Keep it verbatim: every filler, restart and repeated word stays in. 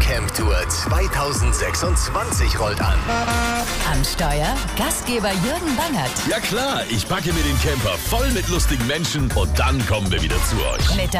Camp Tour zweitausendsechsundzwanzig rollt an. Am Steuer Gastgeber Jürgen Bangert. Ja klar, ich packe mir den Camper voll mit lustigen Menschen und dann kommen wir wieder zu euch. Mit